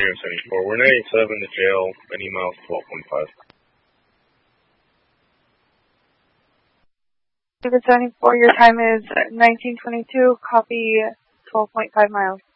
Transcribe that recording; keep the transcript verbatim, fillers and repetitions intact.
seventy-four. We're ninety-seven to jail, any miles twelve point five. seventy-four, your time is nineteen twenty-two, copy twelve point five miles.